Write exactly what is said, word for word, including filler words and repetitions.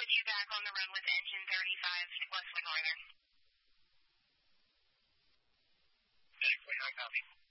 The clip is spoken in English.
put you back on the run with engine thirty-five, Leslie Northern. Thanks, I copy.